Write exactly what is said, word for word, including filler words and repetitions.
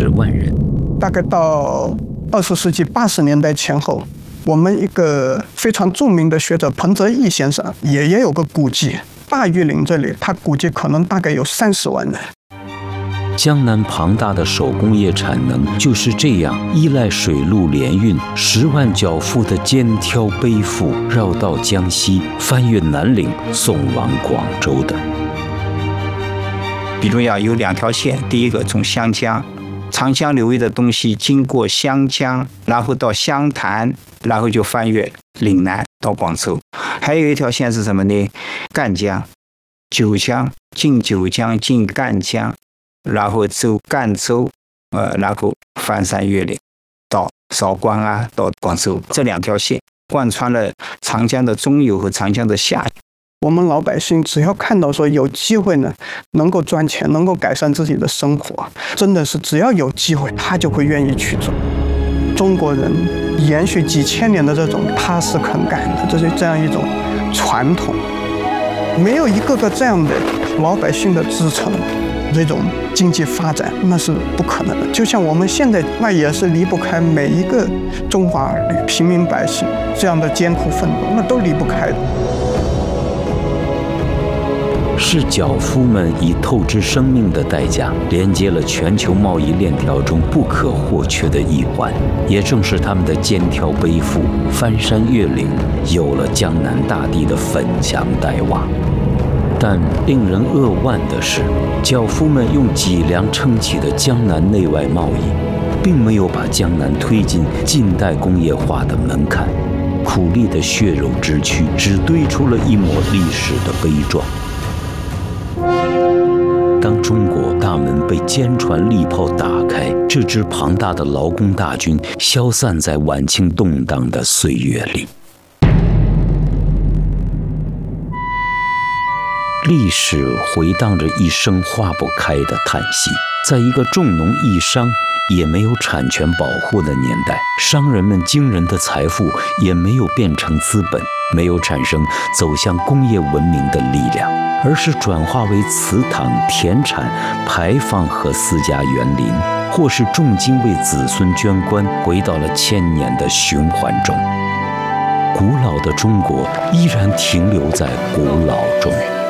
十万人。 大概到二十世纪八十年代前后，我们一个非常著名的学者彭泽义先生也也有个估计，大玉林这里他估计可能大概有三十万人。 江南庞大的手工业产能就是这样依赖水陆联运，十万脚夫的肩挑背负，绕道江西，翻越南岭，送往广州的。 比如要有两条线，第一个从湘江、长江流域的东西经过湘江，然后到湘潭，然后就翻越岭南到广州。还有一条线是什么呢？赣江、九江，进九江，进赣江。然后走赣州，呃，然后翻山越岭到韶关啊，到广州，这两条线贯穿了长江的中游和长江的下游。 我们老百姓只要看到说有机会呢，能够赚钱，能够改善自己的生活，真的是只要有机会，他就会愿意去做。中国人延续几千年的这种踏实肯干的，这是这样一种传统，没有一个个这样的老百姓的支撑。这种经济发展那是不可能的，就像我们现在那也是离不开每一个中华儿女、平民百姓这样的艰苦奋斗，那都离不开的。 是脚夫们以透支生命的代价，连接了全球贸易链条中不可或缺的一环。也正是他们的肩挑背负、翻山越岭，有了江南大地的粉墙黛瓦。但令人扼腕的是，脚夫们用脊梁撑起的江南内外贸易，并没有把江南推进近代工业化的门槛。苦力的血肉之躯，只堆出了一抹历史的悲壮。当中国大门被坚船利炮打开，这支庞大的劳工大军消散在晚清动荡的岁月里。历史回荡着一声化不开的叹息。在一个重农抑商也没有产权保护的年代，商人们惊人的财富也没有变成资本，没有产生走向工业文明的力量，而是转化为祠堂、田产、牌坊和私家园林，或是重金为子孙捐官，回到了千年的循环中。古老的中国依然停留在古老中。